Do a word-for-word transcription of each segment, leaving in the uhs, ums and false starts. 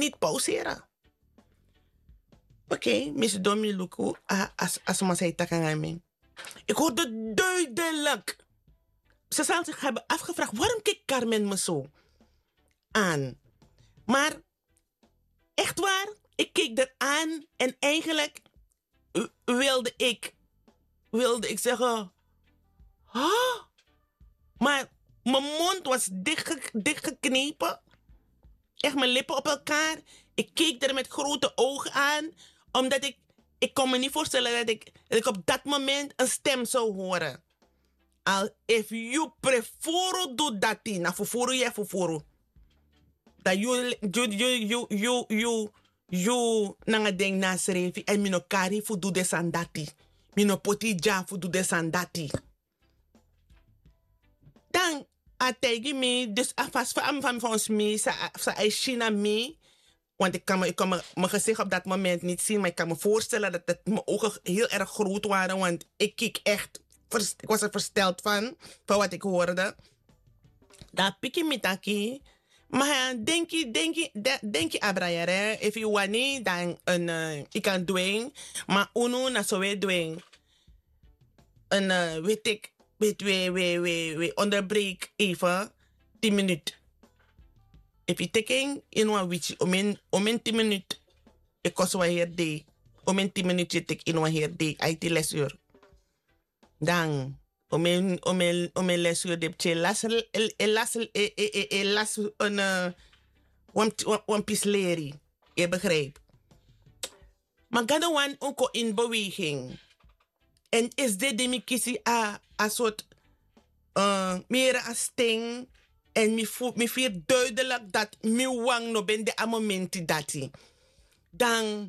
niet pauzeren. Oké, okay, mis domi luku, as, as ma zei takangami. Ik hoorde duidelijk. Ze zal zich hebben afgevraagd, waarom kijkt Carmen me zo aan? Maar, echt waar, ik keek er aan en eigenlijk wilde ik, wilde ik zeggen, huh? Maar mijn mond was dichtge, dichtgeknepen. Echt mijn lippen op elkaar. Ik keek er met grote ogen aan, omdat ik, ik kon me niet voorstellen dat ik, dat ik op dat moment een stem zou horen. Al, if you prefer do dat in, na fufuru ya fufuru. Dat you, you, you, you, you, you, you, nanga ding na srevi, en mino kari fu do des andati. Mino poti ja fu do des andati. Dan, a tegi me, dus afas van van ons me, sa, sa ai China me. Want ik kan, me, ik kan me, mijn gezicht op dat moment niet zien, maar ik kan me voorstellen dat, dat mijn ogen heel erg groot waren, want ik keek echt, ik was er versteld van, van wat ik hoorde. Dat pik je met taki. Maar denk je, denk je, denk je, Abraham, if you want niet, dan een, uh, ik kan doen, maar uno na zo weer doen. En uh, weet ik, weet we, we, we, we onderbreek even tien minuten. If you taking in one which omen omen tien minuten, ik kost wel hier day. Omen tien minuten je take in one hier day, I T lesuur. Dan omen omen omen lesuur de pje las el el las el el las een one one piece leri. Je begrijpt. Maar ga dan one ook in beweging. En is dit de mi kisi a a soort uh, meer a sting. En mi voel mi vier duidelijk dat mi wang no ben de a momenti dati. Dan,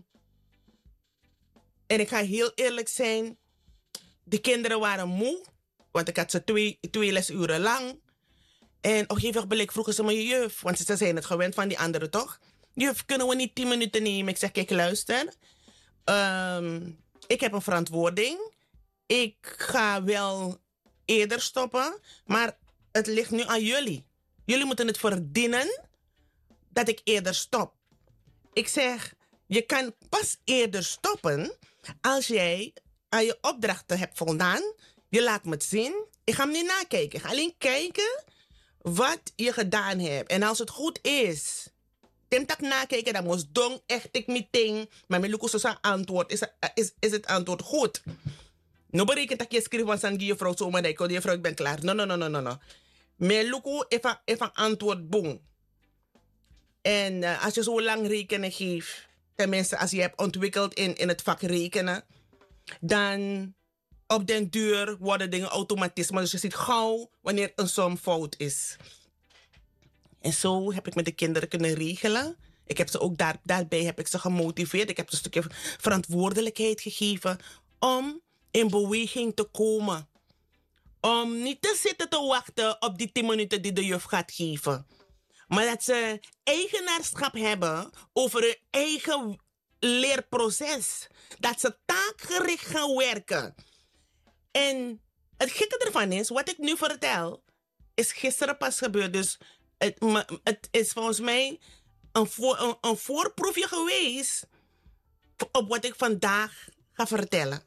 en ik ga heel eerlijk zijn, de kinderen waren moe, want ik had ze twee, twee lesuren lang. En op een gegeven moment vroegen ze me, juf, want ze zijn het gewend van die anderen toch? Juf, kunnen we niet tien minuten nemen? Ik zeg, kijk, luister. Um, ik heb een verantwoording. Ik ga wel eerder stoppen, maar het ligt nu aan jullie. Jullie moeten het verdienen dat ik eerder stop. Ik zeg, je kan pas eerder stoppen als jij aan je opdrachten hebt voldaan. Je laat me het zien. Ik ga hem niet nakijken. Ik ga alleen kijken wat je gedaan hebt. En als het goed is, tim tak nakijken, dan moest dong echt ik meteen. Maar mijn lukus is antwoord. Is, is, is het antwoord goed? No berekent dat je schrijft van zijn je vrouw zomaar dat ik je vrouw ik ben klaar. No, no, no, no, no, no. Maar luku even even antwoord boom. En uh, als je zo lang rekenen geeft, tenminste als je hebt ontwikkeld in, in het vak rekenen, dan op den duur worden dingen automatisme. Dus je ziet gauw wanneer een som fout is. En zo heb ik met de kinderen kunnen regelen. Ik heb ze ook daar, daarbij heb ik ze gemotiveerd. Ik heb ze een stukje verantwoordelijkheid gegeven om in beweging te komen. Om niet te zitten te wachten op die tien minuten die de juf gaat geven. Maar dat ze eigenaarschap hebben over hun eigen leerproces. Dat ze taakgericht gaan werken. En het gekke ervan is, wat ik nu vertel, is gisteren pas gebeurd. Dus het, het is volgens mij een, voor, een, een voorproefje geweest op wat ik vandaag ga vertellen.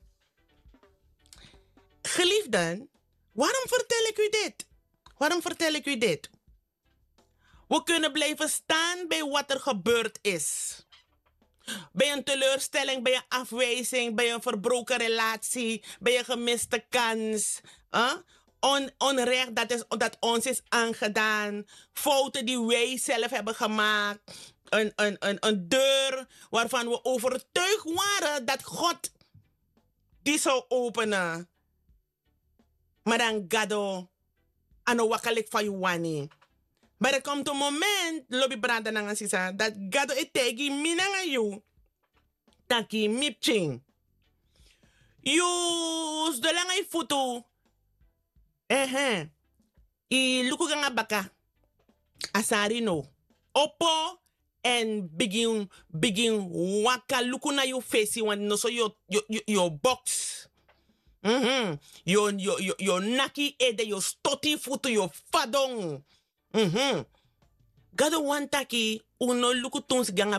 Geliefden, waarom vertel ik u dit? Waarom vertel ik u dit? We kunnen blijven staan bij wat er gebeurd is. Bij een teleurstelling, bij een afwijzing, bij een verbroken relatie, bij een gemiste kans. Huh? On, onrecht dat, is, dat ons is aangedaan. Fouten die wij zelf hebben gemaakt. Een, een, een, een deur waarvan we overtuigd waren dat God die zou openen. Maar dan gado ano wakalik van Juani. Maar er komt een moment, lobby brada nanga sisa, dat gado etegi minanga you. Taki mipching. You de langai foto. Eh eh. I luku ganga baka. Asari no. Opo en begin begin waka luku na you face want no so your your your box. Mhm. Yo yo yo yo naki ede yo stoti futu yo fadong. Mhm. Gado wantaki uno luku tuns ganga